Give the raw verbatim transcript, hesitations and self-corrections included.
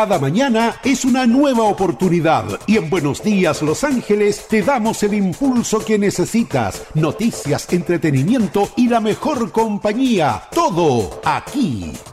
Cada mañana es una nueva oportunidad y en Buenos Días Los Ángeles te damos el impulso que necesitas, noticias, entretenimiento y la mejor compañía. Todo aquí.